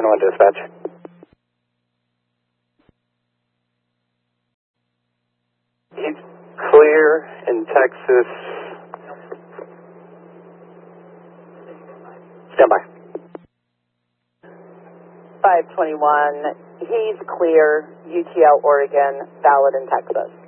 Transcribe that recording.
911 dispatch. He's clear in Texas. Stand by. 521, he's clear, UTL, Oregon, valid in Texas.